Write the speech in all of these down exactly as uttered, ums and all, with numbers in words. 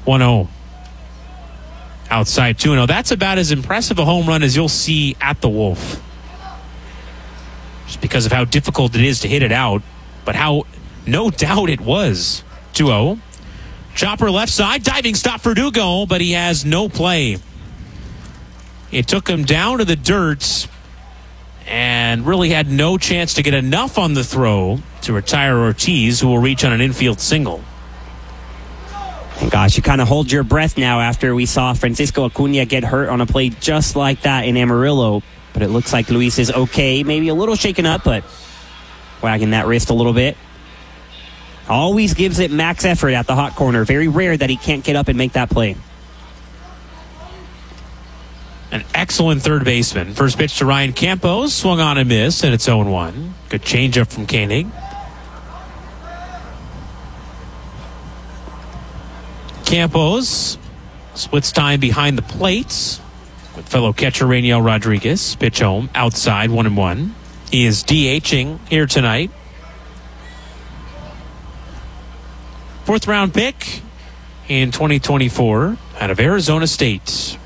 one oh. Outside two oh. That's about as impressive a home run as you'll see at the Wolf. Just because of how difficult it is to hit it out, but how no doubt it was. two oh. Chopper left side, diving stop for Dugo, but he has no play. It took him down to the dirt and really had no chance to get enough on the throw to retire Ortiz, who will reach on an infield single. And gosh, you kind of hold your breath now after we saw Francisco Acuna get hurt on a play just like that in Amarillo. But it looks like Luis is okay. Maybe a little shaken up, but wagging that wrist a little bit. Always gives it max effort at the hot corner. Very rare that he can't get up and make that play. An excellent third baseman. First pitch to Ryan Campos. Swung on and missed, and it's oh one. Good changeup from Koenig. Campos splits time behind the plate with fellow catcher Rainiel Rodriguez. Pitch home, outside, one and one. He is DHing here tonight. Fourth round pick in twenty twenty-four out of Arizona State.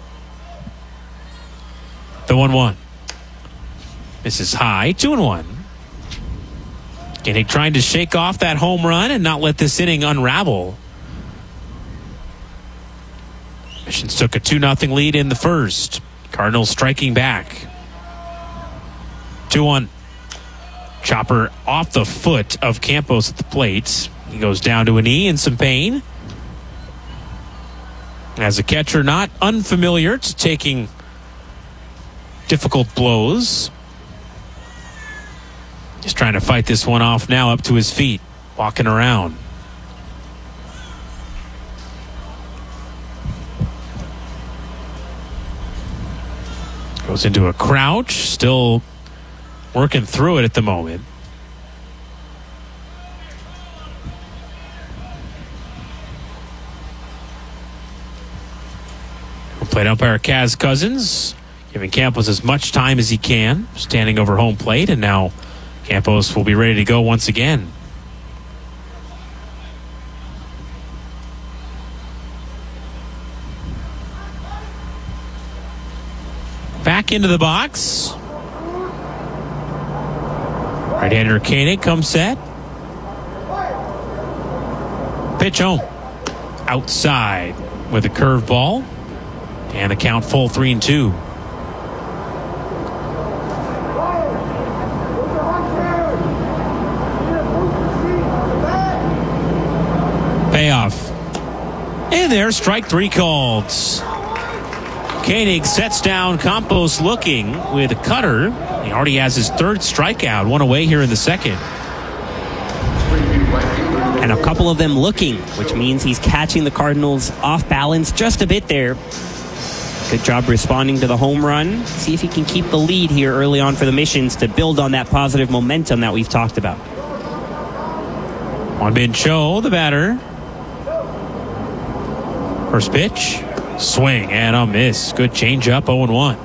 The one one. This is high, two and one. Koenig trying to shake off that home run and not let this inning unravel. Missions took a two nothing lead in the first. Cardinals striking back. two one. Chopper off the foot of Campos at the plate. He goes down to a knee in some pain. As a catcher, not unfamiliar to taking difficult blows. He's trying to fight this one off now, up to his feet, walking around. Goes into a crouch, still working through it at the moment. Plate umpire Kaz Cousins giving Campos as much time as he can, standing over home plate, and now Campos will be ready to go once again. Back into the box. Right-hander Koenig comes set. Pitch home. Outside with a curveball. And the count full three and two. Payoff. And there's strike three called. Koenig sets down Campos looking with a cutter. He already has his third strikeout, one away here in the second. And a couple of them looking, which means he's catching the Cardinals off balance just a bit there. Good job responding to the home run. See if he can keep the lead here early on for the Missions to build on that positive momentum that we've talked about. Juan Bin Cho, the batter. First pitch. Swing and a miss. Good changeup, oh and one.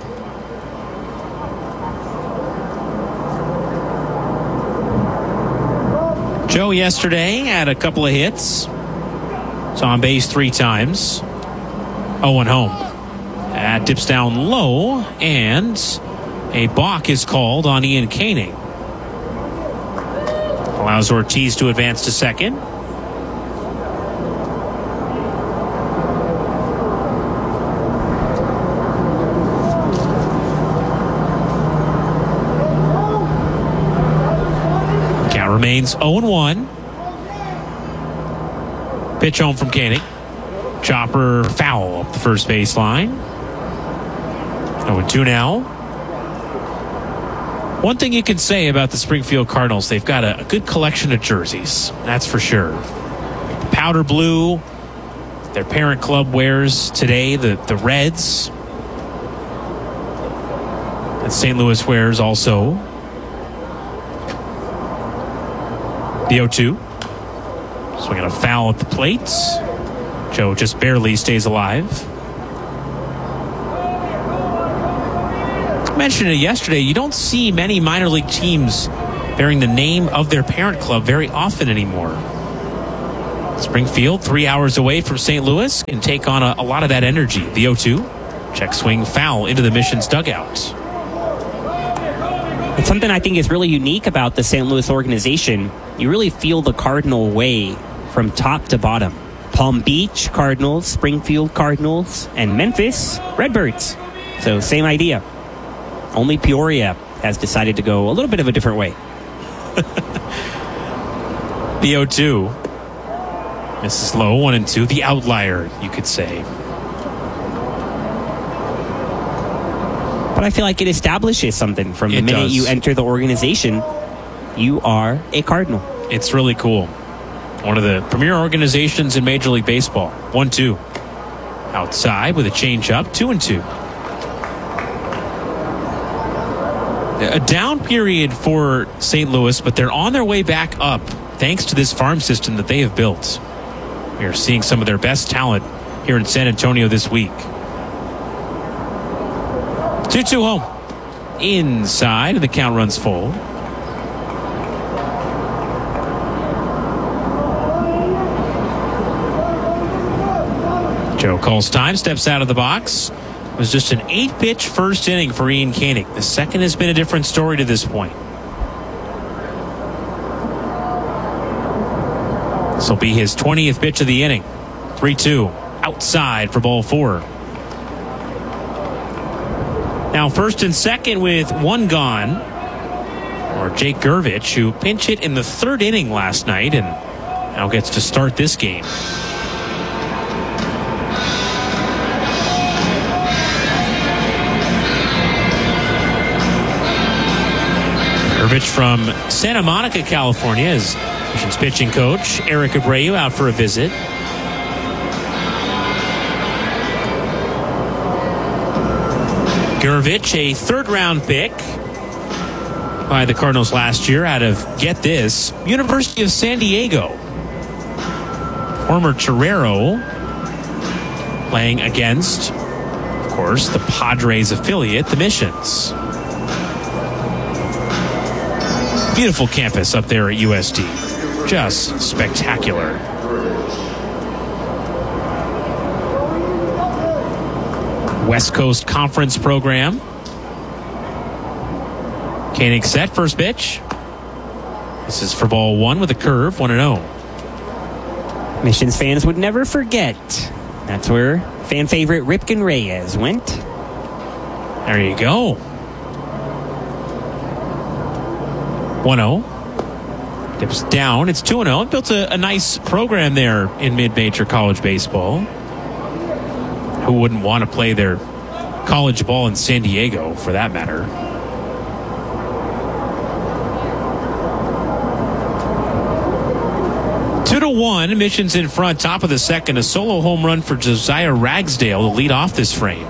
Joe yesterday had a couple of hits. Was on base three times. oh one home. That dips down low, and a balk is called on Ian Koenig. Allows Ortiz to advance to second. Count remains oh and one. Pitch home from Koenig. Chopper foul up the first baseline. oh and two now. One thing you can say about the Springfield Cardinals, they've got a, a good collection of jerseys. That's for sure. Powder blue, their parent club wears today, the, the Reds. And Saint Louis wears also the oh two. Swinging a foul at the plate. Joe just barely stays alive. I mentioned it yesterday. You don't see many minor league teams bearing the name of their parent club very often anymore. Springfield, three hours away from Saint Louis, can take on a, a lot of that energy. The oh two, check swing foul into the Mission's dugout. It's something I think is really unique about the Saint Louis organization. You really feel the Cardinal way from top to bottom. Palm Beach Cardinals, Springfield Cardinals, and Memphis Redbirds. So same idea. Only Peoria has decided to go a little bit of a different way. The oh two. This is low, one and two. The outlier, you could say. But I feel like it establishes something from the It minute does. you enter the organization. You are a Cardinal. It's really cool. One of the premier organizations in Major League Baseball. One, two. Outside with a changeup, two and two. A down period for Saint Louis, but they're on their way back up thanks to this farm system that they have built. We are seeing some of their best talent here in San Antonio this week. two two home. Inside, and the count runs full. Joe calls time, steps out of the box. It was just an eight-pitch first inning for Ian Koenig. The second has been a different story to this point. This will be his twentieth pitch of the inning. three two. Outside for ball four. Now first and second with one gone. Or Jake Gervich, who pinch hit in the third inning last night and now gets to start this game. Gervich from Santa Monica, California, is Mission's pitching coach Eric Abreu out for a visit. Gervich, a third-round pick by the Cardinals last year out of, get this, University of San Diego. Former Torero, playing against, of course, the Padres affiliate, the Missions. Beautiful campus up there at U S D. Just spectacular. West Coast Conference program. Koenig set, first pitch. This is for ball one with a curve, one and oh. Missions fans would never forget. That's where fan favorite Ripken Reyes went. There you go. one oh. Dips down. It's two and oh. Built a, a nice program there in mid-major college baseball. Who wouldn't want to play their college ball in San Diego, for that matter? Two to one. Mission's in front, top of the second. A solo home run for Josiah Ragsdale to lead off this frame.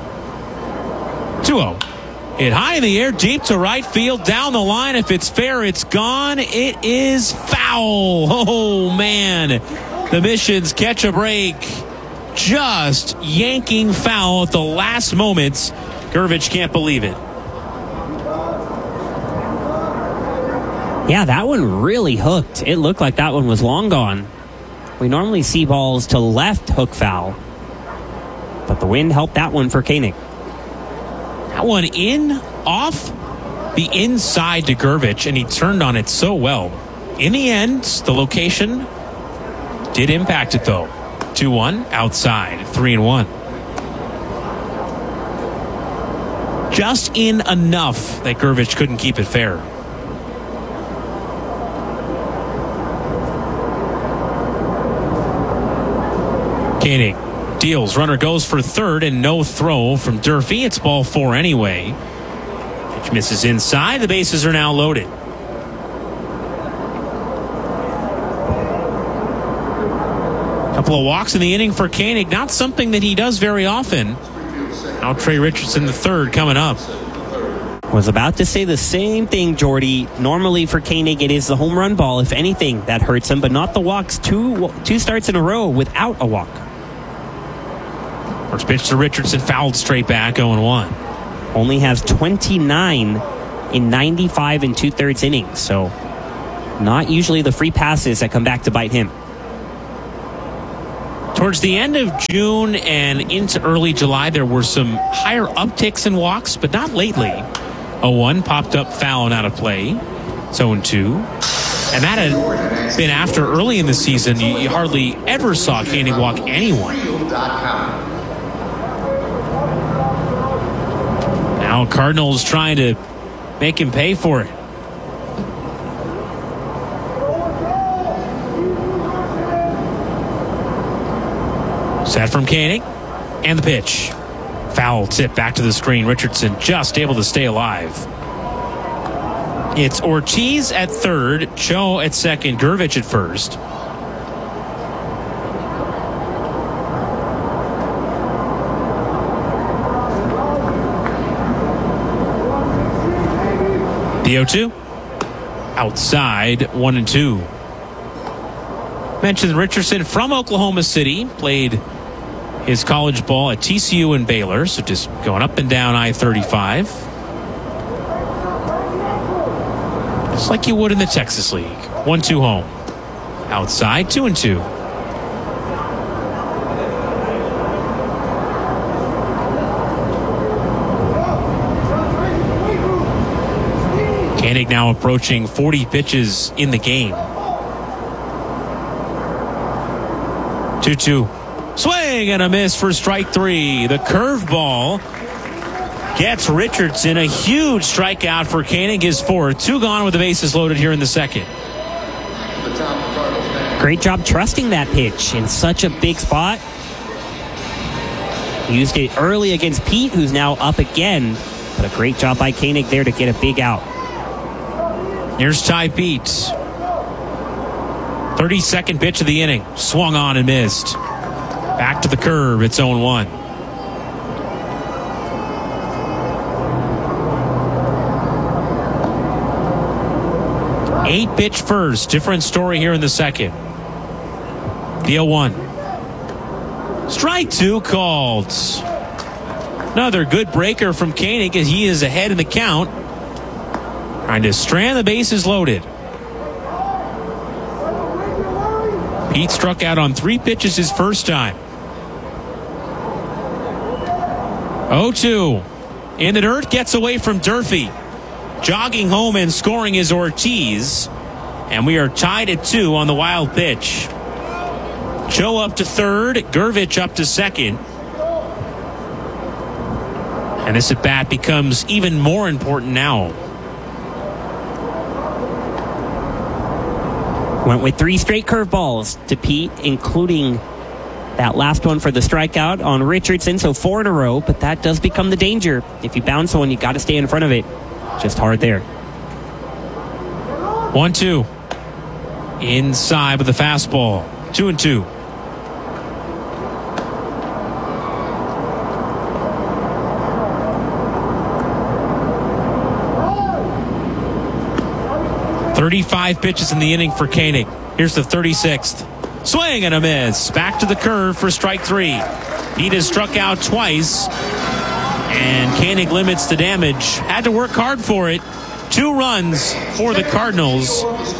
two oh. Hit high in the air, deep to right field, down the line. If it's fair, it's gone. It is foul. Oh, man. The Missions catch a break. Just yanking foul at the last moments. Gervich can't believe it. Yeah, that one really hooked. It looked like that one was long gone. We normally see balls to left hook foul, but the wind helped that one for Koenig. That one in, off the inside to Gervich, and he turned on it so well. In the end, the location did impact it, though. two one, outside, three and one. Just in enough that Gervich couldn't keep it fair. Koenig deals. Runner goes for third and no throw from Durfee. It's ball four anyway. Pitch misses inside. The bases are now loaded. Couple of walks in the inning for Koenig. Not something that he does very often. Now Trey Richardson the third coming up. Was about to say the same thing, Jordy. Normally for Koenig, it is the home run ball, if anything, that hurts him, but not the walks. Two, two starts in a row without a walk. First pitch to Richardson, fouled straight back, oh and one. Only has twenty-nine in ninety-five and two-thirds innings, so not usually the free passes that come back to bite him. Towards the end of June and into early July, there were some higher upticks in walks, but not lately. oh one popped up foul and out of play. It's oh two. And that had been after early in the season, you, you hardly ever saw Koenig walk anyone. Now Cardinals trying to make him pay for it. Set from Koenig. And the pitch. Foul tip back to the screen. Richardson just able to stay alive. It's Ortiz at third, Cho at second, Gervich at first. The oh two. Outside, one and two. Mentioned Richardson from Oklahoma City. Played his college ball at T C U and Baylor. So just going up and down I thirty-five. Just like you would in the Texas League. one two home. Outside, two and two. Koenig now approaching forty pitches in the game. two two. Swing and a miss for strike three. The curveball gets Richardson. A huge strikeout for Koenig, his fourth. Two gone with the bases loaded here in the second. Great job trusting that pitch in such a big spot. Used it early against Pete, who's now up again. But a great job by Koenig there to get a big out. Here's Ty Pete. thirty-second pitch of the inning. Swung on and missed. Back to the curve. It's oh one. Eight pitch first. Different story here in the second. The oh one. Strike two called. Another good breaker from Koenig as he is ahead in the count. Trying to strand the bases loaded. Pete struck out on three pitches his first time. oh two. In the dirt, gets away from Durfee. Jogging home and scoring is Ortiz. And we are tied at two on the wild pitch. Cho up to third, Gervich up to second. And this at bat becomes even more important now. Went with three straight curveballs to Pete, including that last one for the strikeout on Richardson, so four in a row, but that does become the danger. If you bounce one, you got to stay in front of it. Just hard there. one two. Inside with the fastball. two and two. thirty-five pitches in the inning for Koenig. Here's the thirty-sixth. Swing and a miss. Back to the curve for strike three. Pete has struck out twice. And Koenig limits the damage. Had to work hard for it. Two runs for the Cardinals.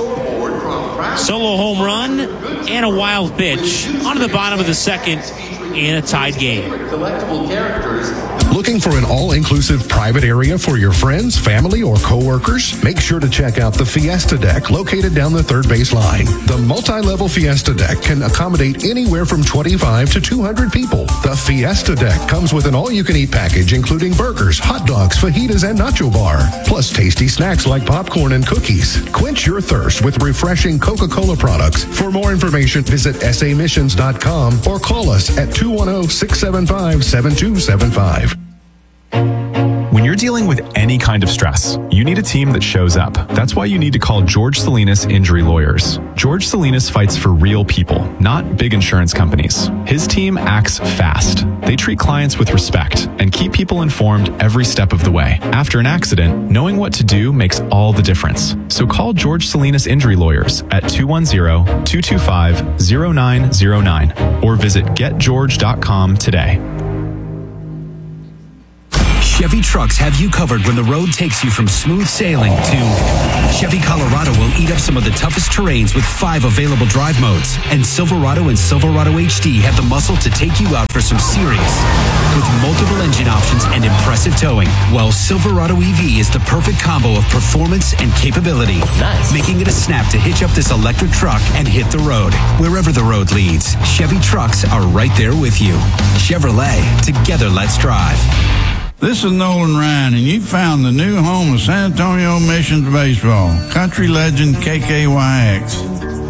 Solo home run and a wild pitch. On to the bottom of the second in a tied game. Looking for an all-inclusive private area for your friends, family, or coworkers? Make sure to check out the Fiesta Deck located down the third base line. The multi-level Fiesta Deck can accommodate anywhere from twenty-five to two hundred people. The Fiesta Deck comes with an all-you-can-eat package including burgers, hot dogs, fajitas, and nacho bar, plus tasty snacks like popcorn and cookies. Quench your thirst with refreshing Coca-Cola products. For more information, visit s a missions dot com or call us at two one zero, six seven five, seven two seven five. When you're dealing with any kind of stress, you need a team that shows up. That's why you need to call George Salinas Injury Lawyers. George Salinas fights for real people, not big insurance companies. His team acts fast. They treat clients with respect and keep people informed every step of the way. After an accident, knowing what to do makes all the difference. So call George Salinas Injury Lawyers at two one zero, two two five, zero nine zero nine or visit get george dot com today. Chevy trucks have you covered when the road takes you from smooth sailing to Chevy Colorado will eat up some of the toughest terrains with five available drive modes. And Silverado and Silverado H D have the muscle to take you out for some serious with multiple engine options and impressive towing. While Silverado E V is the perfect combo of performance and capability. Nice. Making it a snap to hitch up this electric truck and hit the road. Wherever the road leads, Chevy trucks are right there with you. Chevrolet, together let's drive. This is Nolan Ryan, and you found the new home of San Antonio Missions Baseball, country legend K K Y X.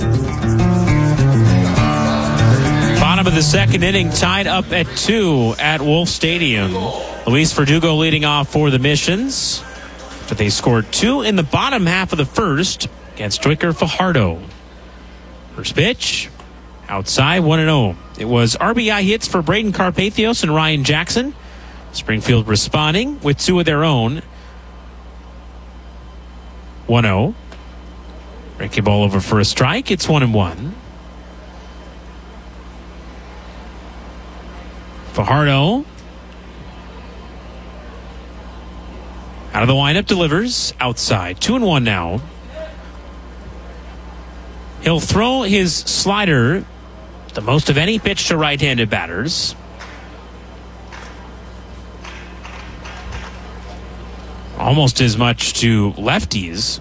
Bottom of the second inning, tied up at two at Wolf Stadium. Luis Verdugo leading off for the Missions, but they scored two in the bottom half of the first against Joyker Fajardo. First pitch, outside, one and oh. It was R B I hits for Braden Carpathios and Ryan Jackson. Springfield responding with two of their own. one oh. Breaking ball over for a strike. It's one and one. Fajardo out of the windup, delivers outside. Two and one now. He'll throw his slider, the most of any pitch to right-handed batters. Almost as much to lefties.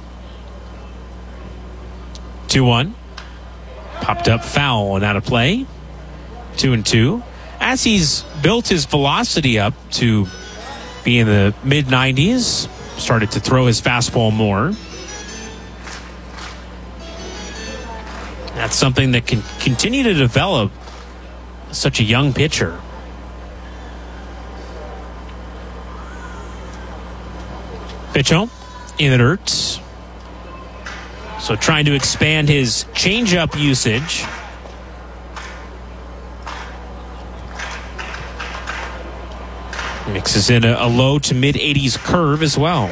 two one. Popped up foul and out of play. two and two. As he's built his velocity up to be in the mid nineties, started to throw his fastball more. That's something that can continue to develop such a young pitcher. Pitcho in the dirt. So trying to expand his changeup usage. Mixes in a, a low to mid eighties curve as well.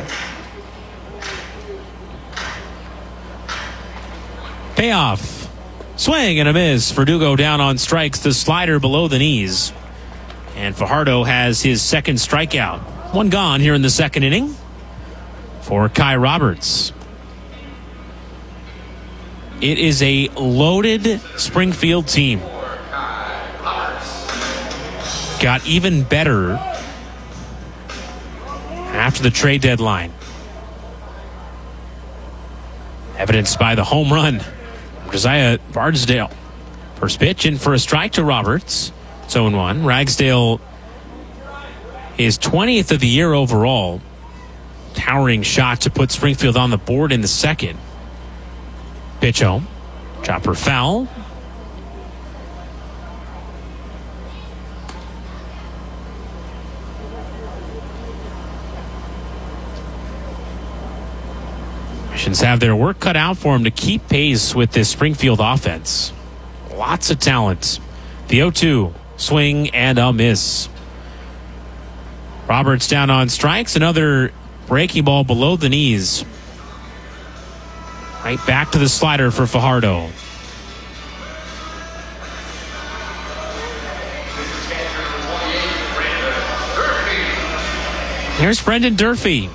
Payoff. Swing and a miss. Verdugo down on strikes. The slider below the knees. And Fajardo has his second strikeout. One gone here in the second inning for Kai Roberts. It is a loaded Springfield team. Got even better after the trade deadline. Evidenced by the home run from Josiah Bardsdale. First pitch in for a strike to Roberts. It's oh one. Ragsdale is twentieth of the year overall. Towering shot to put Springfield on the board in the second. Pitch home. Chopper foul. Missions have their work cut out for them to keep pace with this Springfield offense. Lots of talent. The oh two. Swing and a miss. Roberts down on strikes. Another breaking ball below the knees. Right back to the slider for Fajardo. Here's Brendan Durfee.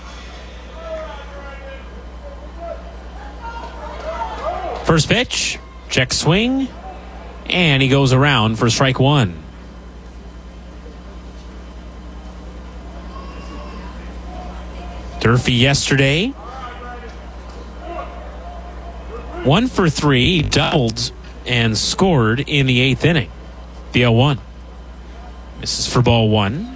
First pitch, check swing, and he goes around for strike one. Durfee yesterday, one for three, doubled and scored in the eighth inning. The oh one. Misses for ball one.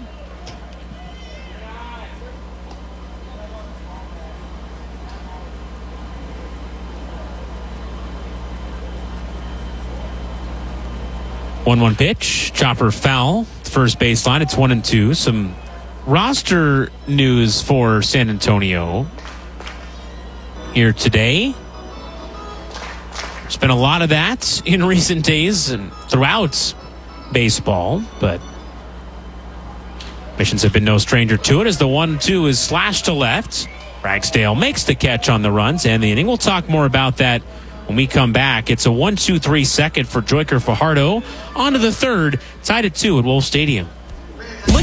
one one pitch. Chopper foul. First baseline. It's one and two. Some roster news for San Antonio here today. There's been a lot of that in recent days and throughout baseball, but Missions have been no stranger to it as the one two is slashed to left. Ragsdale makes the catch on the runs and the inning. We'll talk more about that when we come back. It's a one two three second for Joyker Fajardo. On to the third, tied at two at Wolf Stadium. Looking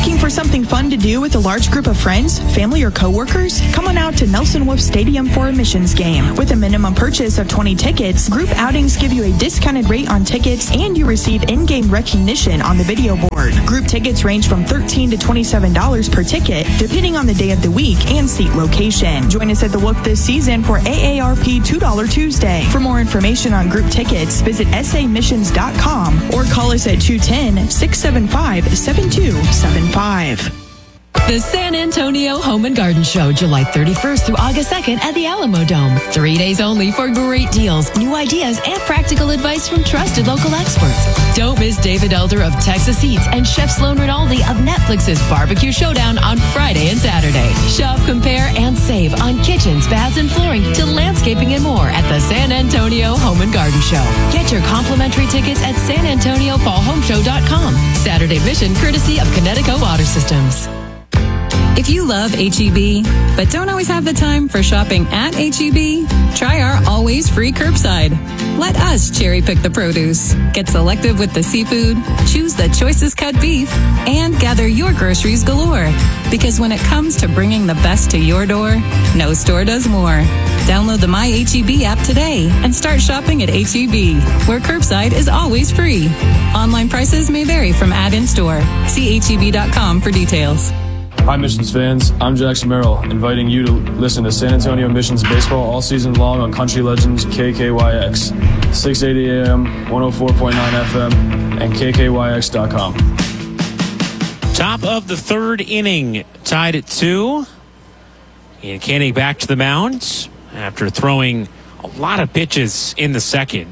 Looking for something fun to do with a large group of friends, family, or coworkers? Come on out to Nelson Wolf Stadium for a Missions game. With a minimum purchase of twenty tickets, group outings give you a discounted rate on tickets and you receive in-game recognition on the video board. Group tickets range from thirteen dollars to twenty-seven dollars per ticket, depending on the day of the week and seat location. Join us at the Wolf this season for A A R P two dollar Tuesday. For more information on group tickets, visit s a missions dot com or call us at two one zero, six seven five, seven two seven five. The San Antonio Home and Garden Show, July thirty-first through August second at the Alamo Dome. Three days only for great deals, new ideas, and practical advice from trusted local experts. Don't miss David Elder of Texas Eats and Chef Sloan Rinaldi of Netflix's Barbecue Showdown on Friday and Saturday. Shop, compare, and save on kitchens, baths, and flooring to landscaping and more at the San Antonio Home and Garden Show. Get your complimentary tickets at san antonio fall home show dot com. Saturday admission courtesy of Connecticut Water Systems. If you love H E B, but don't always have the time for shopping at H E B, try our always free curbside. Let us cherry pick the produce, get selective with the seafood, choose the choicest cut beef, and gather your groceries galore. Because when it comes to bringing the best to your door, no store does more. Download the My H E B app today and start shopping at H E B, where curbside is always free. Online prices may vary from ad-in store. See H E B dot com for details. Hi, Missions fans. I'm Jackson Merrill, inviting you to listen to San Antonio Missions baseball all season long on Country Legends K K Y X, six eighty A M, one oh four point nine F M, and K K Y X dot com. Top of the third inning, tied at two. And Koenig back to the mound after throwing a lot of pitches in the second.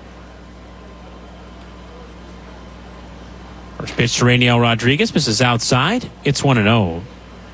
First pitch to Rainiel Rodriguez, misses outside. It's one and oh.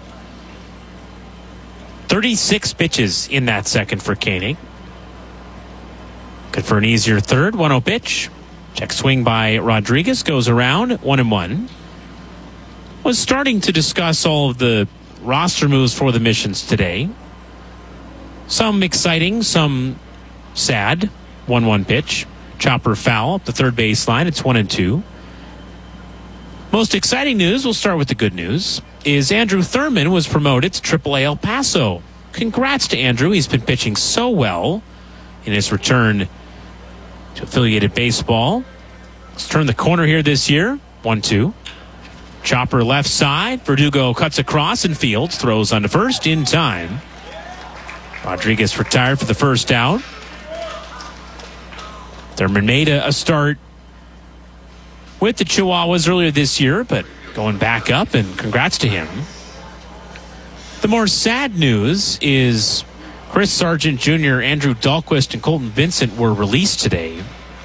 thirty-six pitches in that second for Koenig. Good for an easier third. one oh pitch. Check swing by Rodriguez. Goes around. one and one. Was starting to discuss all of the roster moves for the Missions today. Some exciting, some sad. one one pitch. Chopper foul up the third baseline. It's one and two. Most exciting news, we'll start with the good news, is Andrew Thurman was promoted to triple A El Paso. Congrats to Andrew. He's been pitching so well in his return to affiliated baseball. Let's turn the corner here this year. one two. Chopper left side. Verdugo cuts across and fields. Throws on to first in time. Rodriguez retired for the first out. Thurman made a, a start with the Chihuahuas earlier this year, but going back up, and congrats to him. The more sad news is Chris Sargent Junior, Andrew Dahlquist, and Colton Vincent were released today.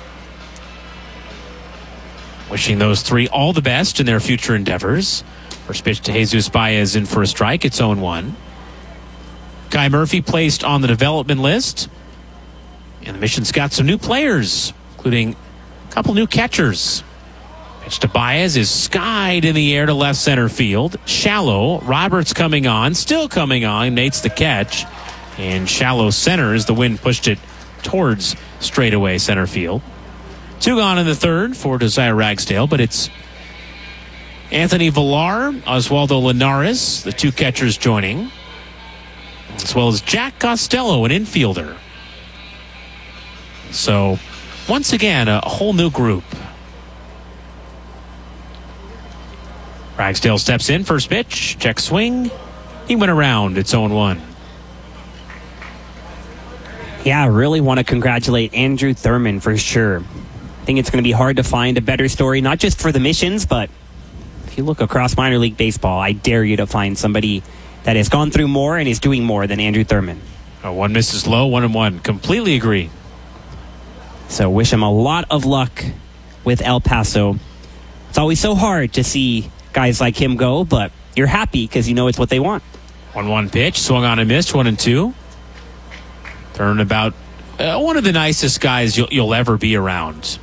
Wishing those three all the best in their future endeavors. First pitch to Jesus Baez in for a strike. It's oh and one. Guy Murphy placed on the development list. And the Mission's got some new players, including a couple new catchers. Pitch to Baez is skied in the air to left center field. Shallow. Roberts coming on. Still coming on. Nate's the catch. And shallow center as the wind pushed it towards straightaway center field. Two gone in the third for Josiah Ragsdale, but it's Anthony Villar, Oswaldo Linares, the two catchers joining, as well as Jack Costello, an infielder. So, once again, a whole new group. Ragsdale steps in, first pitch, check swing. He went around, it's oh and one. Yeah, I really want to congratulate Andrew Thurman for sure. I think it's going to be hard to find a better story, not just for the Missions, but if you look across minor league baseball, I dare you to find somebody that has gone through more and is doing more than Andrew Thurman. Oh, one misses low, one and one. Completely agree. So wish him a lot of luck with El Paso. It's always so hard to see guys like him go, but you're happy because you know it's what they want. one one pitch, swung on and missed, one and two. Thurman about uh, one of the nicest guys you'll, you'll ever be around.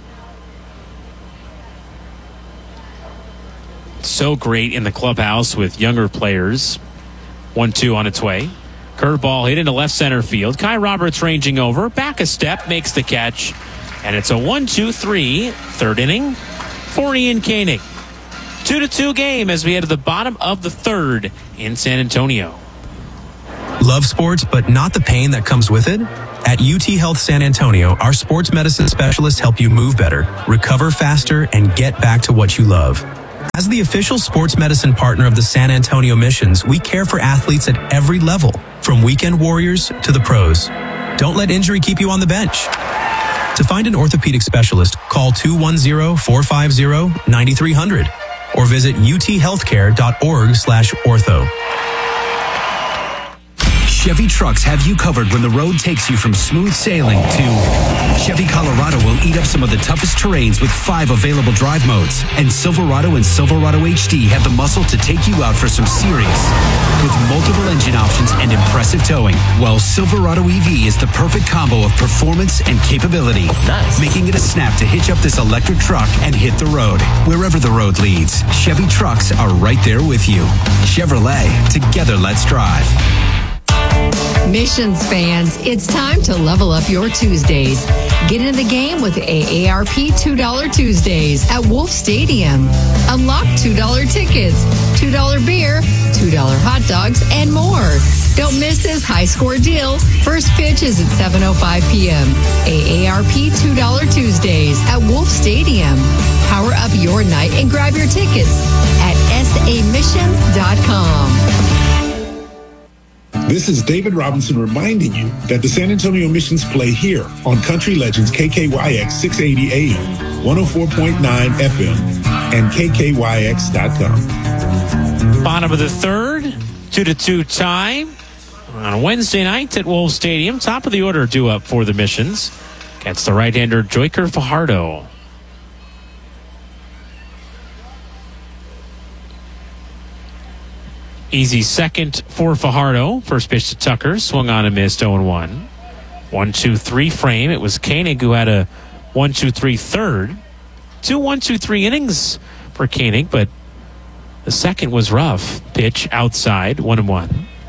So great in the clubhouse with younger players. one two on its way. Curveball hit into left center field. Kai Roberts ranging over. Back a step, makes the catch. And it's a one two three, third inning for Ian Koenig. two to two game as we head to the bottom of the third in San Antonio. Love sports, but not the pain that comes with it? At U T Health San Antonio, our sports medicine specialists help you move better, recover faster, and get back to what you love. As the official sports medicine partner of the San Antonio Missions, we care for athletes at every level, from weekend warriors to the pros. Don't let injury keep you on the bench. To find an orthopedic specialist, call two one zero, four five zero, nine three zero zero or visit uthealthcare.org slash ortho. Chevy trucks have you covered when the road takes you from smooth sailing to Chevy Colorado will eat up some of the toughest terrains with five available drive modes. And Silverado and Silverado H D have the muscle to take you out for some serious. With multiple engine options and impressive towing, well, Silverado E V is the perfect combo of performance and capability. Nice. Making it a snap to hitch up this electric truck and hit the road. Wherever the road leads, Chevy trucks are right there with you. Chevrolet, together let's drive. Missions fans, it's time to level up your Tuesdays. Get into the game with A A R P two dollar Tuesdays at Wolf Stadium. Unlock two dollar tickets, two dollar beer, two dollar hot dogs, and more. Don't miss this high score deal. First pitch is at seven oh five p.m. A A R P two dollar Tuesdays at Wolf Stadium. Power up your night and grab your tickets at S A missions dot com. This is David Robinson reminding you that the San Antonio Missions play here on Country Legends K K Y X six eighty A M, one oh four point nine F M, and K K Y X dot com. Bottom of the third, two to two tie on a Wednesday night at Wolves Stadium. Top of the order due up for the Missions. Gets the right-hander Joyker Fajardo. Easy second for Fajardo. First pitch to Tucker. Swung on and missed oh and one. one two three frame. It was Koenig who had a one two three third. Two one two three innings for Koenig, but the second was rough. Pitch outside. one and one.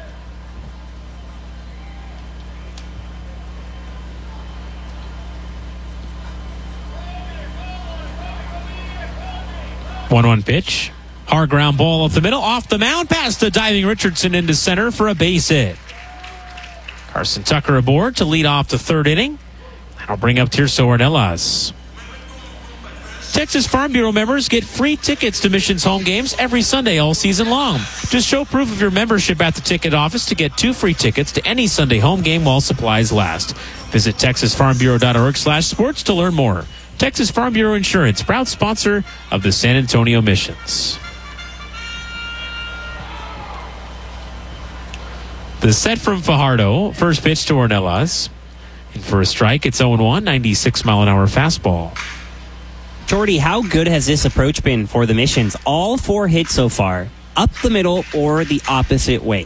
one one pitch. Hard ground ball up the middle, off the mound, past the diving Richardson into center for a base hit. Carson Tucker aboard to lead off the third inning. That'll bring up Tirso Ornelas. Texas Farm Bureau members get free tickets to Missions home games every Sunday all season long. Just show proof of your membership at the ticket office to get two free tickets to any Sunday home game while supplies last. Visit texas farm bureau dot org slash sports to learn more. Texas Farm Bureau Insurance, proud sponsor of the San Antonio Missions. The set from Fajardo. First pitch to Ornelas. And for a strike, it's oh and one, ninety-six mile an hour fastball. Jordy, how good has this approach been for the Missions? All four hits so far, up the middle or the opposite way.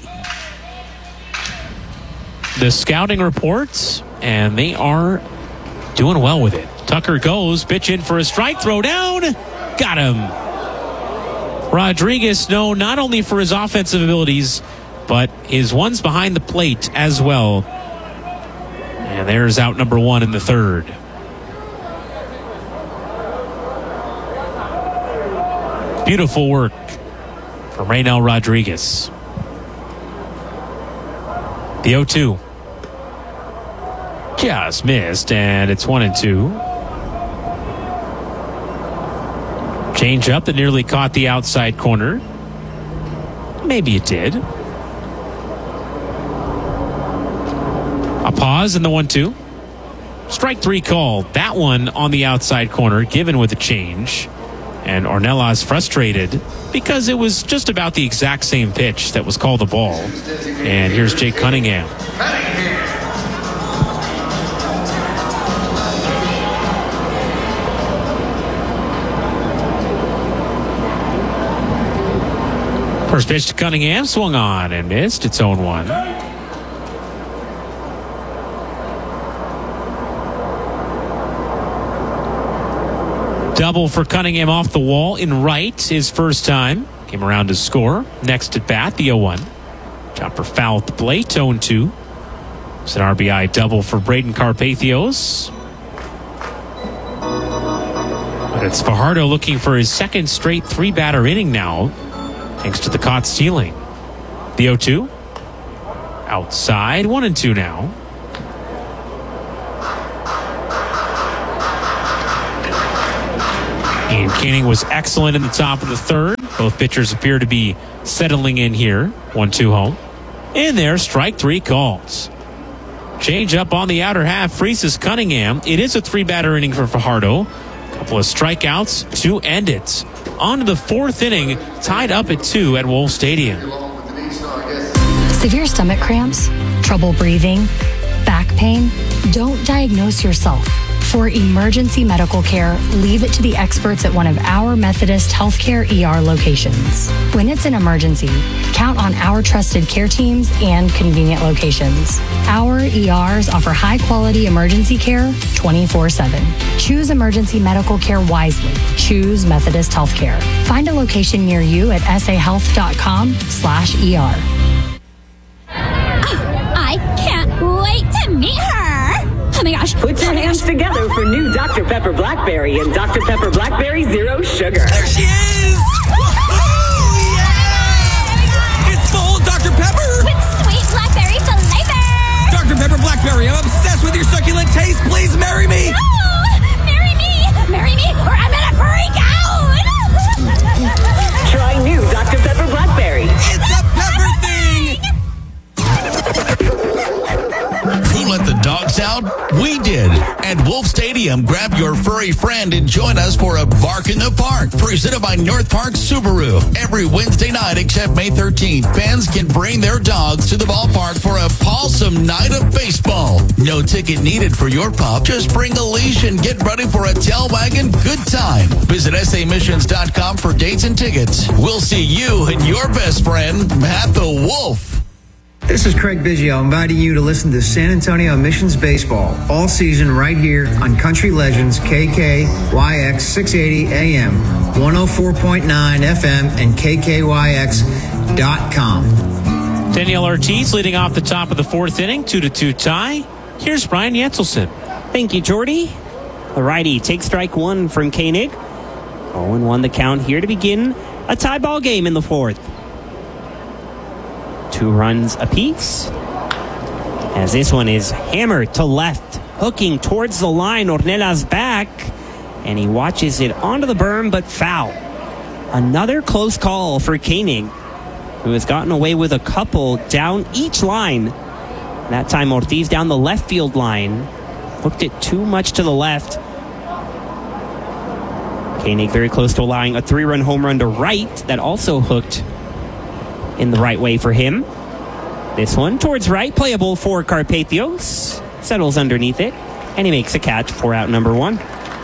The scouting reports, and they are doing well with it. Tucker goes, pitch in for a strike, throw down, got him. Rodriguez known not only for his offensive abilities, but his ones behind the plate as well. And there's out number one in the third. Beautiful work from Raynel Rodriguez. The oh two. Just missed, and it's one and two. Change up that nearly caught the outside corner. Maybe it did. A pause in the one two. Strike three called. That one on the outside corner, given with a change. And Ornelas frustrated because it was just about the exact same pitch that was called a ball. And here's Jake Cunningham. First pitch to Cunningham, swung on and missed. It's oh and one. Double for Cunningham off the wall in right, his first time. Came around to score. Next at bat, the oh one. Chopper foul at the plate, oh and two. It's an R B I double for Braden Carpathios. it's Fajardo looking for his second straight three-batter inning now, thanks to the caught stealing. The oh two. Outside, one and two now. And Koenig was excellent in the top of the third. Both pitchers appear to be settling in here. one two home. And there, strike three calls. Change up on the outer half, freezes Cunningham. It is a three-batter inning for Fajardo. A couple of strikeouts to end it. On to the fourth inning, tied up at two at Wolf Stadium. Severe stomach cramps, trouble breathing, back pain? Don't diagnose yourself. For emergency medical care, leave it to the experts at one of our Methodist Healthcare E R locations. When it's an emergency, count on our trusted care teams and convenient locations. Our E Rs offer high-quality emergency care twenty-four seven. Choose emergency medical care wisely. Choose Methodist Healthcare. Find a location near you at sahealth.com slash ER. I can't wait to meet her. Oh my gosh. Put your hands together for new Doctor Pepper Blackberry and Doctor Pepper Blackberry Zero Sugar. There she is! Woohoo! Yeah! It's full Doctor Pepper! With sweet blackberry flavor! Doctor Pepper Blackberry, I'm obsessed with your succulent taste. Please marry me! Oh, marry me! Marry me or I'm gonna freak out! Try new Doctor Pepper Blackberry. It's a pepper thing! Who let the dogs out? We did. At Wolf Stadium, grab your furry friend and join us for a Bark in the Park, presented by North Park Subaru. Every Wednesday night except May thirteenth, fans can bring their dogs to the ballpark for a pawsome night of baseball. No ticket needed for your pup. Just bring a leash and get ready for a tail wagging good time. Visit S A missions dot com for dates and tickets. We'll see you and your best friend at the Wolf. This is Craig Biggio inviting you to listen to San Antonio Missions Baseball all season right here on Country Legends K K Y X six eighty A M, one oh four point nine F M, and K K Y X dot com. Daniel Ortiz leading off the top of the fourth inning, two to two tie. Here's Brian Yenselson. Thank you, Jordy. The righty takes strike one from Koenig. oh and one the count here to begin a tie ball game in the fourth. Two runs apiece. As this one is hammered to left, hooking towards the line. Ornelas back, and he watches it onto the berm, but foul. Another close call for Koenig, who has gotten away with a couple down each line. That time Ortiz down the left field line. Hooked it too much to the left. Koenig very close to allowing a three-run home run to right that also hooked in the right way for him. This one towards right, playable for Carpathios. Settles underneath it, and he makes a catch for out number one.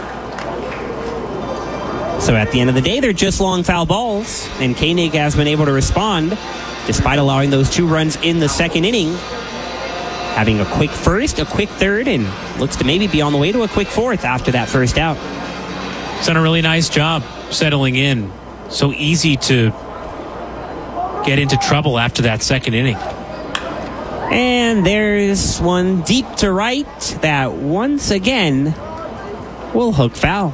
So at the end of the day, they're just long foul balls, and Koenig has been able to respond despite allowing those two runs in the second inning. Having a quick first, a quick third, and looks to maybe be on the way to a quick fourth after that first out. He's done a really nice job settling in. So easy to get into trouble after that second inning. And there's one deep to right that once again will hook foul.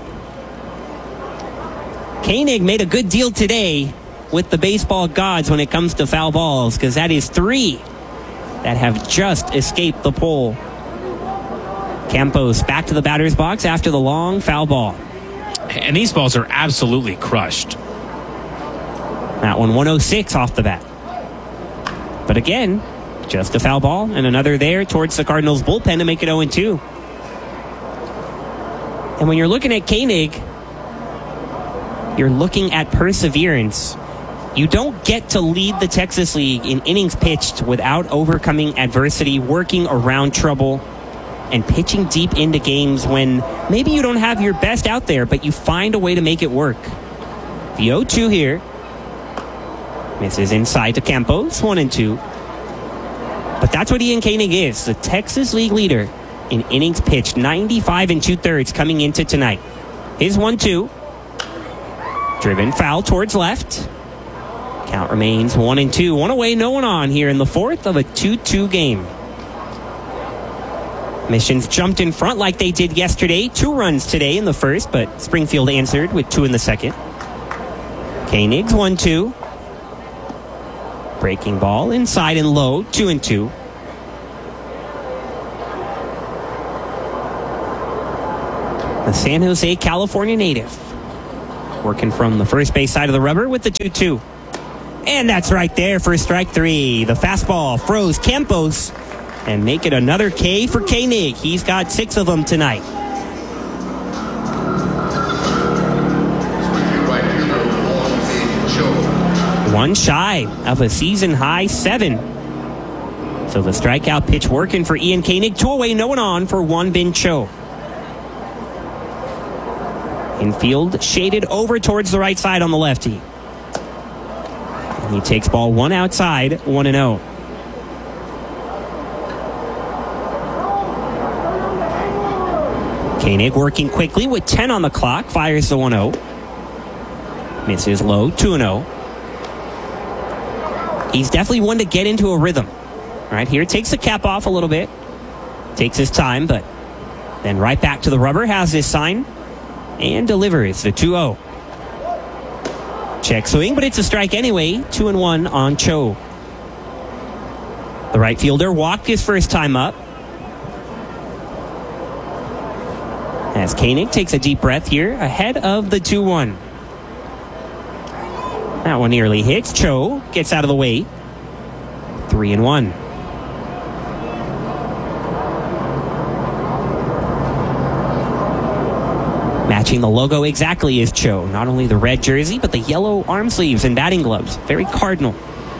Koenig made a good deal today with the baseball gods when it comes to foul balls, because that is three that have just escaped the pole. Campos back to the batter's box after the long foul ball. And these balls are absolutely crushed. That one one oh six off the bat. But again, just a foul ball and another there towards the Cardinals bullpen to make it oh and two. And when you're looking at Koenig, you're looking at perseverance. You don't get to lead the Texas League in innings pitched without overcoming adversity, working around trouble, and pitching deep into games when maybe you don't have your best out there, but you find a way to make it work. The oh two here. Misses inside to Campos, one and two. But that's what Ian Koenig is, the Texas League leader in innings pitched, ninety-five and two-thirds coming into tonight. His one two. Driven foul towards left. Count remains one and two. One away, no one on here in the fourth of a two two game. Missions jumped in front like they did yesterday. Two runs today in the first, but Springfield answered with two in the second. Koenig's one two. Breaking ball inside and low, two and two. The San Jose, California native. Working from the first base side of the rubber with the two two. And that's right there for strike three. The fastball froze Campos and make it another K for Koenig. He's got six of them tonight. One shy of a season high seven. So the strikeout pitch working for Ian Koenig. Two away, no one on for Won Bin Cho. Infield shaded over towards the right side on the lefty. And he takes ball one outside, one and oh. Koenig working quickly with ten on the clock. Fires the one oh. Misses low, two and oh. He's definitely one to get into a rhythm. Right here, takes the cap off a little bit. Takes his time, but then right back to the rubber. Has his sign. And delivers the two oh. Check swing, but it's a strike anyway. two and one on Cho. The right fielder walked his first time up. As Koenig takes a deep breath here ahead of the two one. That one nearly hits. Cho gets out of the way. three and one. Matching the logo exactly is Cho. Not only the red jersey, but the yellow arm sleeves and batting gloves. Very Cardinal.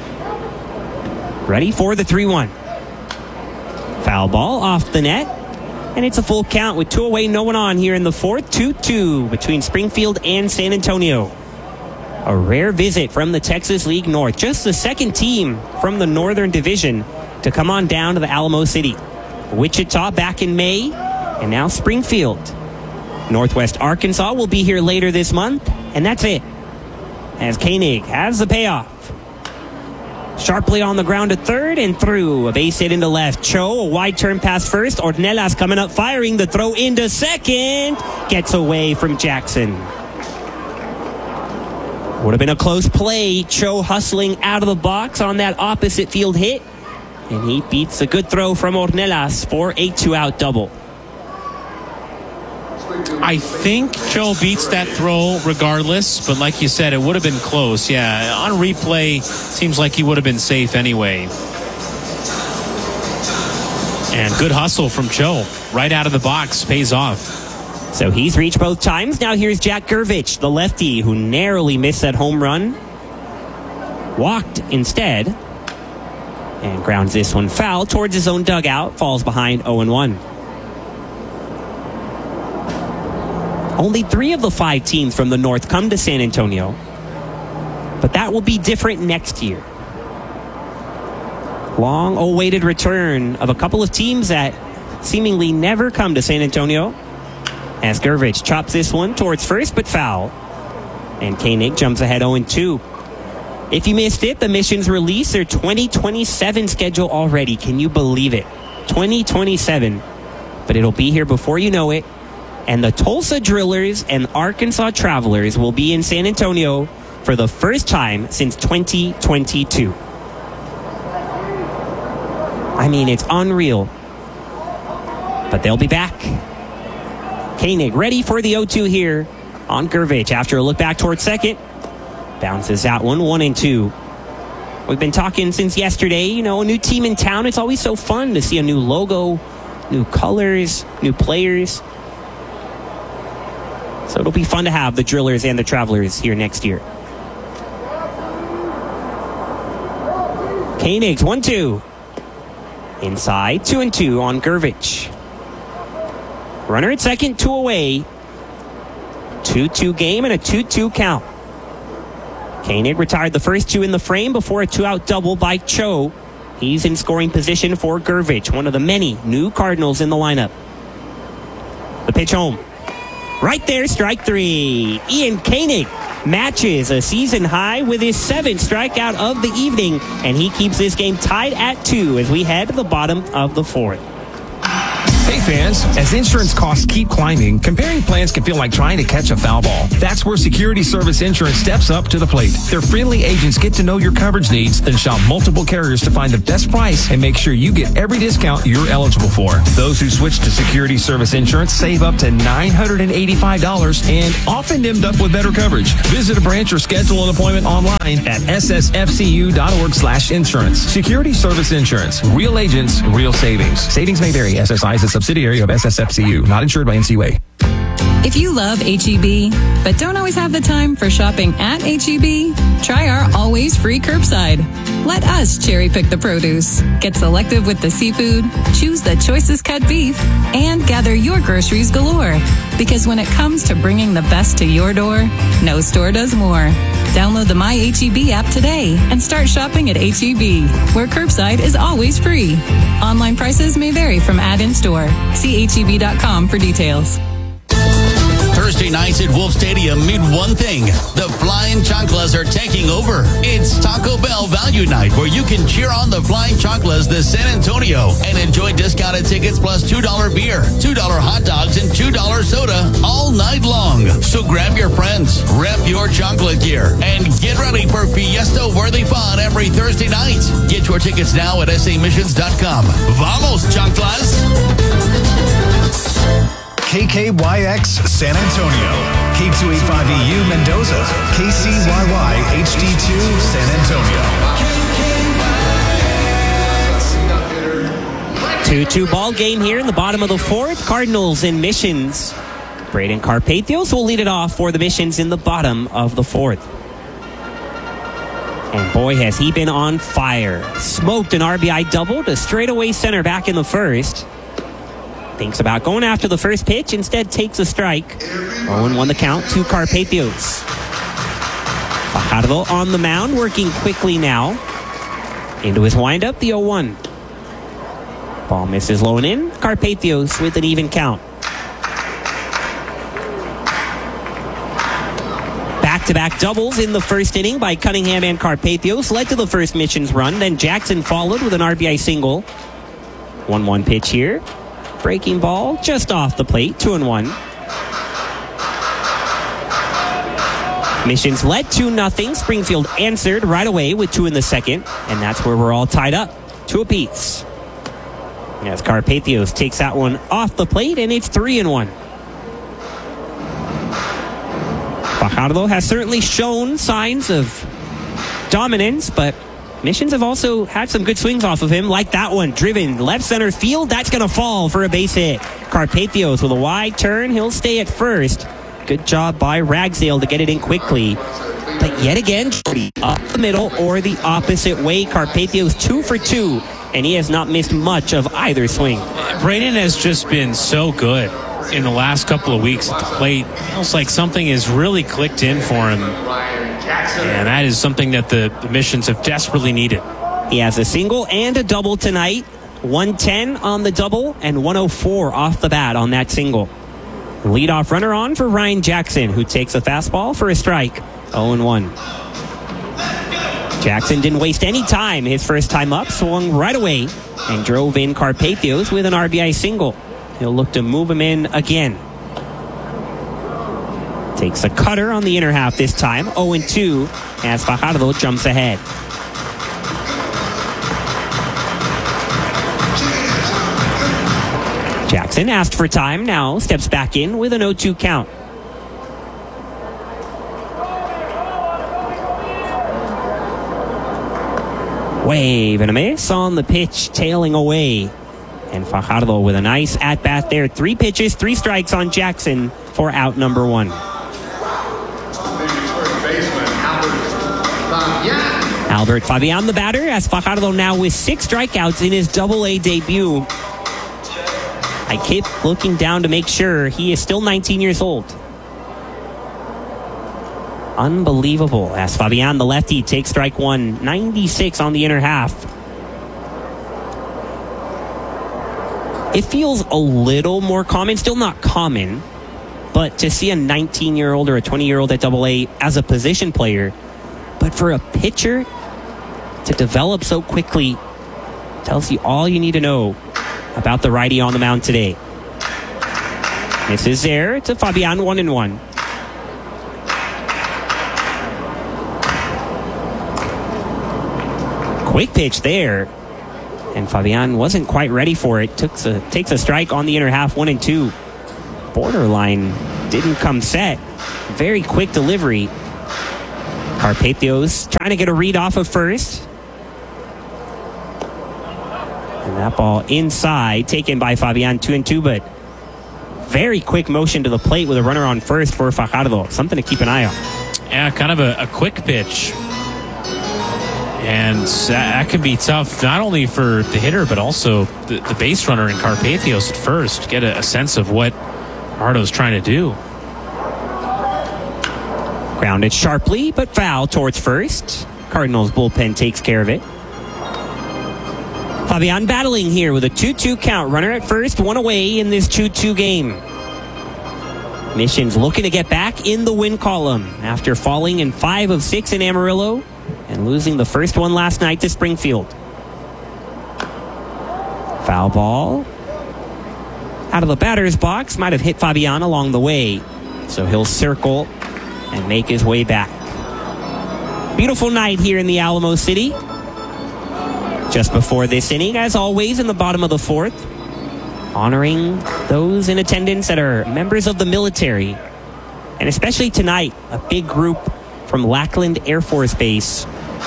Ready for the three one. Foul ball off the net. And it's a full count with two away, no one on here in the fourth. two two between Springfield and San Antonio. A rare visit from the Texas League North. Just the second team from the Northern Division to come on down to the Alamo City. Wichita back in May, and now Springfield. Northwest Arkansas will be here later this month, and that's it. As Koenig has the payoff. Sharply on the ground to third and through. A base hit into left. Cho, a wide turn pass first. Ornelas coming up firing. The throw into second. Gets away from Jackson. Would have been a close play. Cho hustling out of the box on that opposite field hit. And he beats a good throw from Ornelas for a two-out double. I think Cho beats that throw regardless, but like you said, it would have been close. Yeah, on replay, seems like he would have been safe anyway. And good hustle from Cho. Right out of the box, pays off. So he's reached both times. Now here's Jack Gervich, the lefty, who narrowly missed that home run. Walked instead. And grounds this one foul towards his own dugout. Falls behind oh and one. Only three of the five teams from the North come to San Antonio. But that will be different next year. Long-awaited return of a couple of teams that seemingly never come to San Antonio. As Gervich chops this one towards first, but foul. And Koenig jumps ahead oh and two. If you missed it, the Missions released their twenty twenty-seven schedule already. Can you believe it? twenty twenty-seven. But it'll be here before you know it. And the Tulsa Drillers and Arkansas Travelers will be in San Antonio for the first time since twenty twenty-two. I mean, it's unreal. But they'll be back. Koenig ready for the oh two here on Gervich after a look back towards second. Bounces that one, one and two. We've been talking since yesterday, you know, a new team in town. It's always so fun to see a new logo, new colors, new players. So it'll be fun to have the Drillers and the Travelers here next year. Koenig's one two. Inside, two and two on Gervich. Runner at second, two away. two two game and a two two count. Koenig retired the first two in the frame before a two-out double by Cho. He's in scoring position for Gervich, one of the many new Cardinals in the lineup. The pitch home. Right there, strike three. Ian Koenig matches a season high with his seventh strikeout of the evening, and he keeps this game tied at two as we head to the bottom of the fourth. Hey fans, as insurance costs keep climbing, comparing plans can feel like trying to catch a foul ball. That's where Security Service Insurance steps up to the plate. Their friendly agents get to know your coverage needs, then shop multiple carriers to find the best price and make sure you get every discount you're eligible for. Those who switch to Security Service Insurance save up to nine hundred eighty-five dollars and often end up with better coverage. Visit a branch or schedule an appointment online at s s f c u dot org slash insurance. Security Service Insurance. Real agents, real savings. Savings may vary. S S I is a subsidiary of S S F C U, not insured by N C U A. If you love H E B, but don't always have the time for shopping at H E B, try our always free curbside. Let us cherry pick the produce, get selective with the seafood, choose the choicest cut beef, and gather your groceries galore. Because when it comes to bringing the best to your door, no store does more. Download the My H E B app today and start shopping at H E B, where curbside is always free. Online prices may vary from ad-in store. See H E B dot com for details. Thursday nights at Wolf Stadium mean one thing. The Flying Chanclas are taking over. It's Taco Bell Value Night, where you can cheer on the Flying Chanclas de San Antonio and enjoy discounted tickets plus two dollar beer, two dollar hot dogs, and two dollar soda all night long. So grab your friends, rep your chancla gear, and get ready for fiesta-worthy fun every Thursday night. Get your tickets now at s a missions dot com. Vamos, Chanclas! K K Y X San Antonio, K two eighty-five E U Mendoza, K C Y Y H D two San Antonio. two two ball game here in the bottom of the fourth. Cardinals and Missions. Braden Carpathios will lead it off for the Missions in the bottom of the fourth. And boy, has he been on fire. Smoked an R B I double to straightaway center back in the first. Thinks about going after the first pitch, instead takes a strike. oh and one the count to Carpathios. Fajardo on the mound, working quickly now. Into his windup, the oh one. Ball misses low and in. Carpathios with an even count. Back-to-back doubles in the first inning by Cunningham and Carpathios led to the first Missions run. Then Jackson followed with an R B I single. one one pitch here. Breaking ball just off the plate, two and one. Missions led two nothing. Springfield answered right away with two in the second, and that's where we're all tied up, two apiece. As Carpathios takes that one off the plate, and it's three and one. Fajardo has certainly shown signs of dominance, but Missions have also had some good swings off of him, like that one. Driven left center field. That's going to fall for a base hit. Carpathios with a wide turn. He'll stay at first. Good job by Ragsdale to get it in quickly. But yet again, up the middle or the opposite way. Carpathios two for two, and he has not missed much of either swing. Braden has just been so good in the last couple of weeks at the plate. It feels like something has really clicked in for him. And that is something that the, the Missions have desperately needed. He has a single and a double tonight. one ten on the double and one oh four off the bat on that single. Leadoff runner on for Ryan Jackson, who takes a fastball for a strike. oh and one. Jackson didn't waste any time. His first time up, swung right away and drove in Carpathios with an R B I single. He'll look to move him in again. Takes a cutter on the inner half this time. oh and two as Fajardo jumps ahead. Jackson asked for time, now steps back in with an oh two count. Wave and a miss on the pitch, tailing away. And Fajardo with a nice at-bat there. Three pitches, three strikes on Jackson for out number one. Albert Fabian the batter, as Fajardo now with six strikeouts in his double-A debut. I keep looking down to make sure he is still nineteen years old. Unbelievable, as Fabian the lefty takes strike one, ninety-six on the inner half. It feels a little more common, still not common, but to see a nineteen-year-old or a twenty-year-old at double A as a position player, but for a pitcher to develop so quickly tells you all you need to know about the righty on the mound today. This is there to Fabian, one and one. Quick pitch there. And Fabian wasn't quite ready for it. Took a, takes a strike on the inner half, one and two. Borderline didn't come set. Very quick delivery. Carpathios trying to get a read off of first. And that ball inside, taken by Fabian, two and two, but very quick motion to the plate with a runner on first for Fajardo. Something to keep an eye on. Yeah, kind of a, a quick pitch. And that, that can be tough, not only for the hitter, but also the, the base runner in Carpathios at first. Get a, a sense of what Fajardo's trying to do. Grounded sharply, but foul towards first. Cardinals bullpen takes care of it. Fabian battling here with a two two count. Runner at first, one away in this two two game. Missions looking to get back in the win column after falling in five of six in Amarillo and losing the first one last night to Springfield. Foul ball out of the batter's box. Might have hit Fabian along the way. So he'll circle and make his way back. Beautiful night here in the Alamo City. Just before this inning, as always, in the bottom of the fourth, honoring those in attendance that are members of the military. And especially tonight, a big group from Lackland Air Force Base.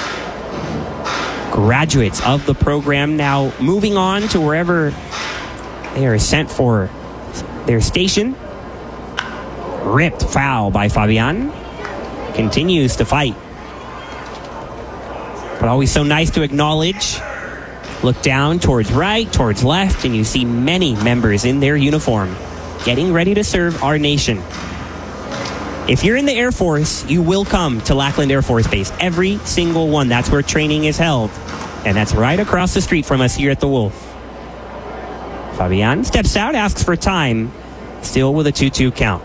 Graduates of the program now moving on to wherever they are sent for their station. Ripped foul by Fabian. Continues to fight. But always so nice to acknowledge. Look down towards right, towards left, and you see many members in their uniform getting ready to serve our nation. If you're in the Air Force, you will come to Lackland Air Force Base. Every single one. That's where training is held. And that's right across the street from us here at the Wolf. Fabian steps out, asks for time, still with a two two count.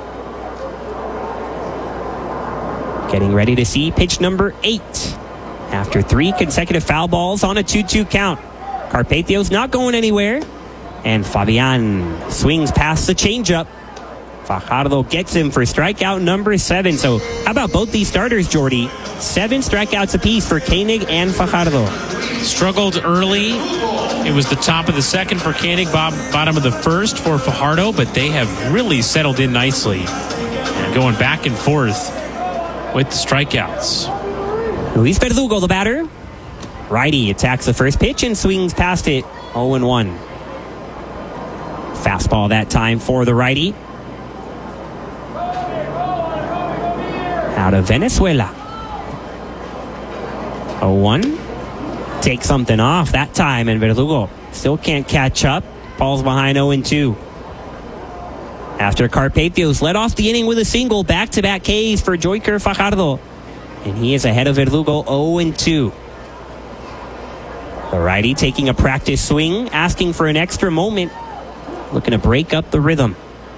Getting ready to see pitch number eight. After three consecutive foul balls on a two two count. Carpathios not going anywhere. And Fabian swings past the changeup. Fajardo gets him for strikeout number seven. So how about both these starters, Jordy? Seven strikeouts apiece for Koenig and Fajardo. Struggled early. It was the top of the second for Koenig, bottom of the first for Fajardo, but they have really settled in nicely. And going back and forth with the strikeouts. Luis Verdugo, the batter. Righty attacks the first pitch and swings past it. oh and one. Fastball that time for the righty. Out of Venezuela. oh one. Take something off that time, and Verdugo still can't catch up. Falls behind oh and two. After Carpathios led off the inning with a single, back-to-back Ks for Joyker Fajardo. And he is ahead of Verdugo oh and two. The righty taking a practice swing, asking for an extra moment. Looking to break up the rhythm.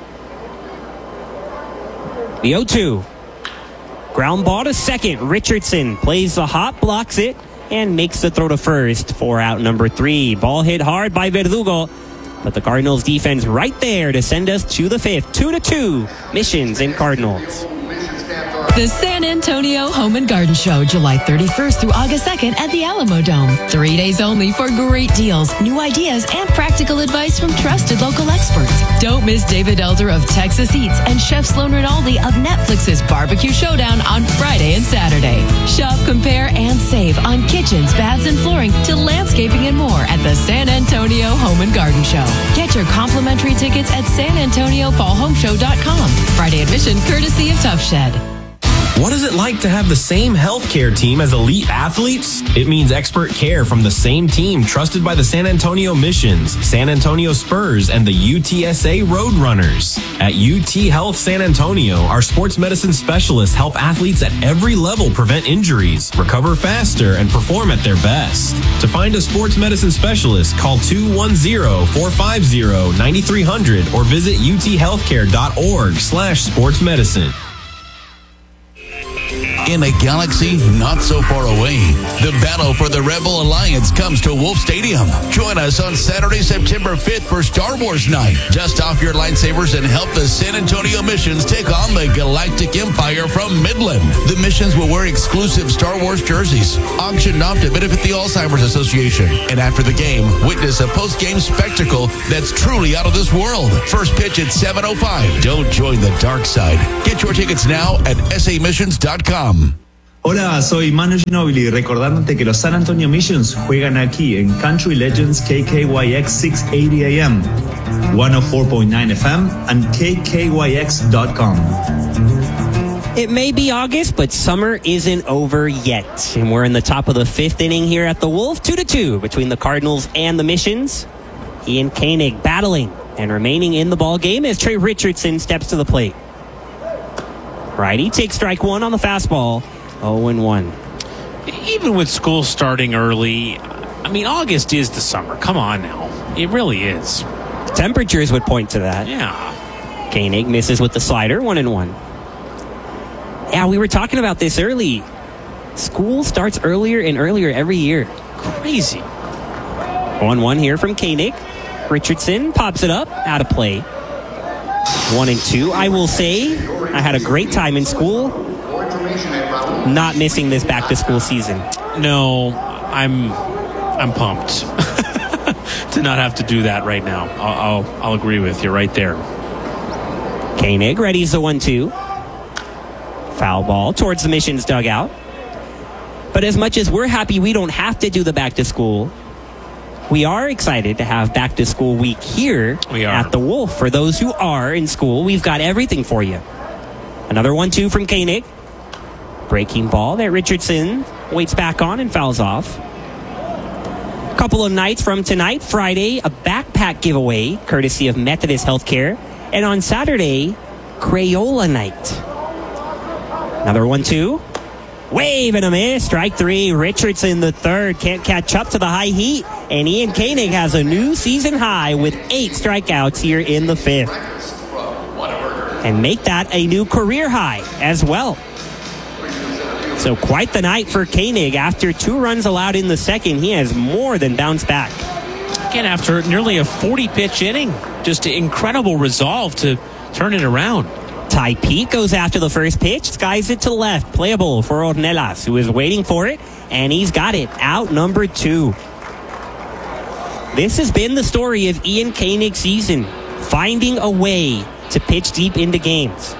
The oh two. Ground ball to second. Richardson plays the hop, blocks it, and makes the throw to first for out number three. Ball hit hard by Verdugo, but the Cardinals defense right there to send us to the fifth. Two to two. Missions and Cardinals. The San Antonio Home and Garden Show, July thirty-first through August second at the Alamo Dome. Three days only for great deals, new ideas, and practical advice from trusted local experts. Don't miss David Elder of Texas Eats and Chef Sloan Rinaldi of Netflix's Barbecue Showdown on Friday and Saturday. Shop, compare, and save on kitchens, baths, and flooring to landscaping and more at the San Antonio Home and Garden Show. Get your complimentary tickets at san antonio fall home show dot com. Friday admission courtesy of Tough Shed. What is it like to have the same healthcare team as elite athletes? It means expert care from the same team trusted by the San Antonio Missions, San Antonio Spurs, and the U T S A Roadrunners. At U T Health San Antonio, our sports medicine specialists help athletes at every level prevent injuries, recover faster, and perform at their best. To find a sports medicine specialist, call two one zero, four five zero, nine three zero zero or visit u t healthcare dot org slash sports medicine. in a galaxy not so far away. The battle for the Rebel Alliance comes to Wolf Stadium. Join us on Saturday, September fifth for Star Wars Night. Dust off your lightsabers and help the San Antonio Missions take on the Galactic Empire from Midland. The Missions will wear exclusive Star Wars jerseys, auctioned off to benefit the Alzheimer's Association. And after the game, witness a post-game spectacle that's truly out of this world. First pitch at seven oh five. Don't join the dark side. Get your tickets now at s a missions dot com. Hola, soy Manu Ginobili, recordándote que los San Antonio Missions juegan aquí en Country Legends K K Y X six eighty A M, one oh four point nine F M, and K K Y X dot com. It may be August, but summer isn't over yet. And we're in the top of the fifth inning here at the Wolf, two to two between the Cardinals and the Missions. Ian Koenig battling and remaining in the ball game as Trey Richardson steps to the plate. Righty takes strike one on the fastball. oh and one. Even with school starting early, I mean, August is the summer. Come on now. It really is. Temperatures would point to that. Yeah. Koenig misses with the slider, one and one. Yeah, we were talking about this early. School starts earlier and earlier every year. Crazy. one one here from Koenig. Richardson pops it up, out of play. One and two. I will say I had a great time in school. Not missing this back-to-school season. No, I'm I'm pumped to not have to do that right now. I'll, I'll, I'll agree with you right there. Koenig readies the one two. Foul ball towards the Missions dugout. But as much as we're happy we don't have to do the back-to-school, we are excited to have back-to-school week here we are. at the Wolf. For those who are in school, we've got everything for you. Another one two from Koenig. Breaking ball that Richardson waits back on and fouls off. A couple of nights from tonight, Friday, a backpack giveaway courtesy of Methodist Healthcare. And on Saturday, Crayola night. Another one two. Wave and a miss. Strike three. Richardson the third can't catch up to the high heat. And Ian Koenig has a new season high with eight strikeouts here in the fifth. And make that a new career high as well. So quite the night for Koenig. After two runs allowed in the second, he has more than bounced back. Again, after nearly a forty-pitch inning, just incredible resolve to turn it around. Ty Pete goes after the first pitch, skies it to left, playable for Ornelas, who is waiting for it, and he's got it, out number two. This has been the story of Ian Koenig's season, finding a way to pitch deep into games.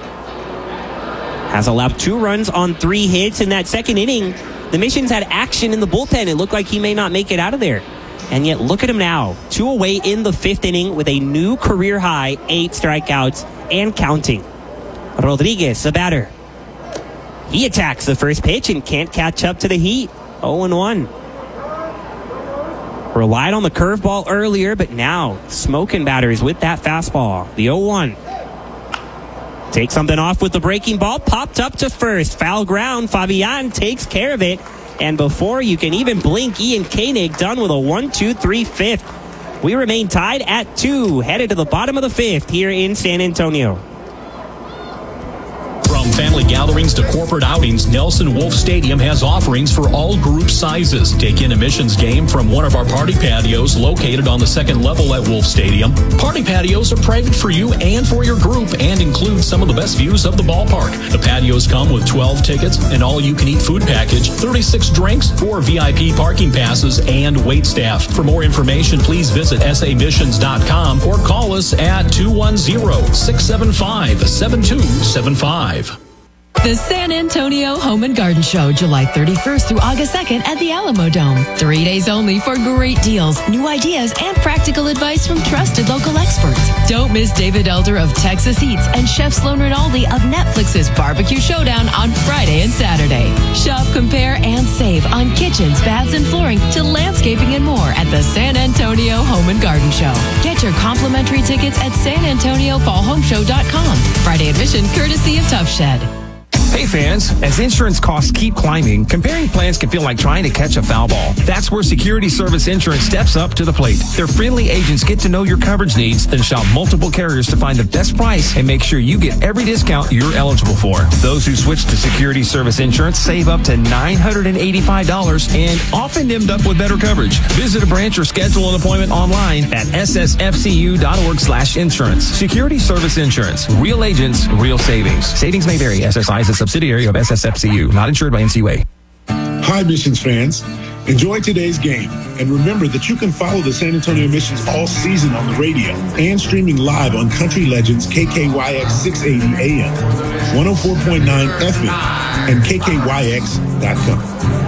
Has allowed two runs on three hits in that second inning. The Missions had action in the bullpen. It looked like he may not make it out of there. And yet, look at him now. Two away in the fifth inning with a new career high, eight strikeouts and counting. Rodriguez, the batter. He attacks the first pitch and can't catch up to the heat. oh and one. Relied on the curveball earlier, but now smoking batters with that fastball. The oh one. Takes something off with the breaking ball. Popped up to first. Foul ground. Fabian takes care of it. And before you can even blink, Ian Koenig done with a one two three fifth. We remain tied at two. Headed to the bottom of the fifth here in San Antonio. From family gatherings to corporate outings, Nelson Wolf Stadium has offerings for all group sizes. Take in a Missions game from one of our party patios located on the second level at Wolf Stadium. Party patios are private for you and for your group and include some of the best views of the ballpark. The patios come with twelve tickets, an all-you-can-eat food package, thirty-six drinks, four V I P parking passes, and wait staff. For more information, please visit s a missions dot com or call us at two one zero, six seven five, seven two seven five. The San Antonio Home and Garden Show, July thirty-first through August second at the Alamo Dome. Three days only for great deals, new ideas, and practical advice from trusted local experts. Don't miss David Elder of Texas Eats and Chef Sloan Rinaldi of Netflix's Barbecue Showdown on Friday and Saturday. Shop, compare, and save on kitchens, baths, and flooring to landscaping and more at the San Antonio Home and Garden Show. Get your complimentary tickets at san antonio fall home show dot com. Friday admission courtesy of Tough Shed. Hey fans, as insurance costs keep climbing, comparing plans can feel like trying to catch a foul ball. That's where Security Service Insurance steps up to the plate. Their friendly agents get to know your coverage needs, then shop multiple carriers to find the best price and make sure you get every discount you're eligible for. Those who switch to Security Service Insurance save up to nine hundred eighty-five dollars and often end up with better coverage. Visit a branch or schedule an appointment online at s s f c u dot org slash insurance. Security Service Insurance. Real agents, real savings. Savings may vary. S S I is a subsidiary of S S F C U, not insured by N C U A. Hi, Missions fans. Enjoy today's game. And remember that you can follow the San Antonio Missions all season on the radio and streaming live on Country Legends K K Y X six eighty A M, one oh four point nine F M, and K K Y X dot com.